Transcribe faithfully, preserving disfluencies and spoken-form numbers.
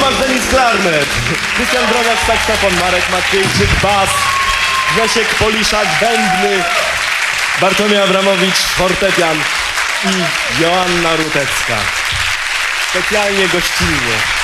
Tomasz Denis klarnet, Krystian Broniak saksofon, Marek Maciejczyk bas, Grzesiek Poliszak bębny, Bartłomiej Abramowicz fortepian i Joanna Rutecka. Specjalnie gościnnie.